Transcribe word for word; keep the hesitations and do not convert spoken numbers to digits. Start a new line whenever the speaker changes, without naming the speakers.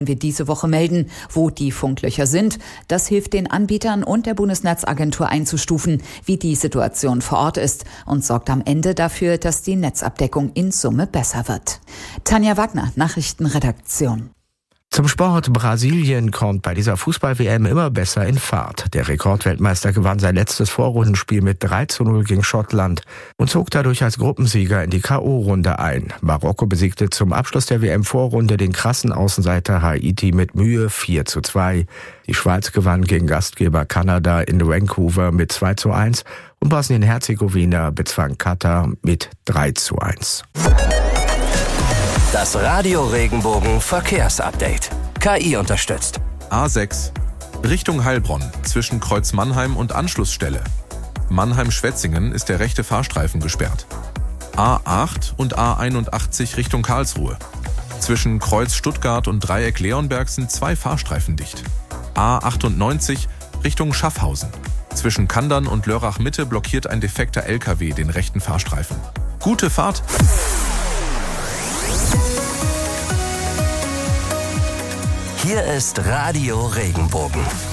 wir diese Woche melden, wo die Funklöcher sind. Das hilft den Anbietern und der Bundesnetzagentur einzustufen, wie die Situation vor Ort ist und sorgt am Ende dafür, dass die Netzabdeckung in Summe besser wird. Tanja Wagner, Nachrichtenredaktion.
Zum Sport. Brasilien kommt bei dieser Fußball-W M immer besser in Fahrt. Der Rekordweltmeister gewann sein letztes Vorrundenspiel mit drei zu null gegen Schottland und zog dadurch als Gruppensieger in die K O-Runde ein. Marokko besiegte zum Abschluss der W M-Vorrunde den krassen Außenseiter Haiti mit Mühe vier zu zwei. Die Schweiz gewann gegen Gastgeber Kanada in Vancouver mit zwei zu eins und Bosnien-Herzegowina bezwang Katar mit drei zu eins.
Das Radio Regenbogen Verkehrsupdate. K I unterstützt.
A sechs Richtung Heilbronn zwischen Kreuz Mannheim und Anschlussstelle. Mannheim-Schwetzingen ist der rechte Fahrstreifen gesperrt. A acht und A einundachtzig Richtung Karlsruhe. Zwischen Kreuz Stuttgart und Dreieck Leonberg sind zwei Fahrstreifen dicht. A achtundneunzig Richtung Schaffhausen. Zwischen Kandern und Lörrach Mitte blockiert ein defekter L K W den rechten Fahrstreifen. Gute Fahrt!
Hier ist Radio Regenbogen.